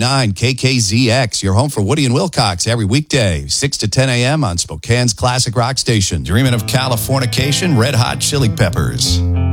KKZX, your home for Woody and Wilcox every weekday, 6 to 10 a.m. on Spokane's classic rock station. Dreaming of Californication? Red Hot Chili Peppers.